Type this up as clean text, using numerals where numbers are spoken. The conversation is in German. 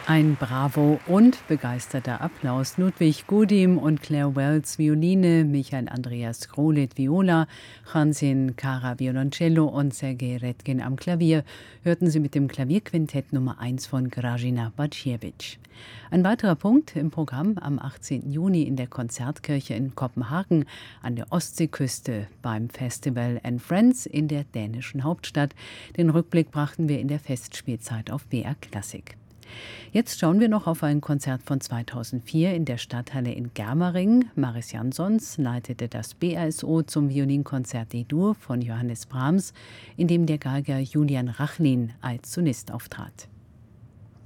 Ein Bravo und begeisterter Applaus. Ludwig Gudim und Claire Wells Violine, Michael Andreas Grolit Viola, Hansin Kara Violoncello und Sergei Redkin am Klavier hörten Sie mit dem Klavierquintett Nummer 1 von Grażyna Bacsiewicz. Ein weiterer Punkt im Programm am 18. Juni in der Konzertkirche in Kopenhagen an der Ostseeküste beim Festival & Friends in der dänischen Hauptstadt. Den Rückblick brachten wir in der Festspielzeit auf BR Klassik. Jetzt schauen wir noch auf ein Konzert von 2004 in der Stadthalle in Germering. Maris Jansons leitete das BRSO zum Violinkonzert D-Dur von Johannes Brahms, in dem der Geiger Julian Rachlin als Solist auftrat.